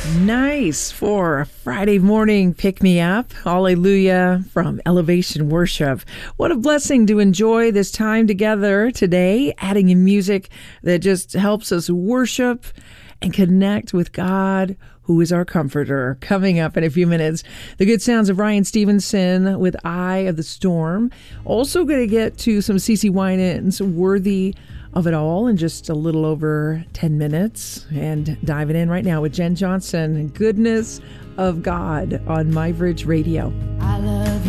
Nice for a Friday morning pick-me-up. Hallelujah from Elevation Worship. What a blessing to enjoy this time together today, adding in music that just helps us worship and connect with God, who is our comforter. Coming up in a few minutes, the good sounds of Ryan Stevenson with Eye of the Storm. Also going to get to some CeCe Winans, Worthy of It All, in just a little over 10 minutes. And diving in right now with Jen Johnson, Goodness of God on MyBridge Radio.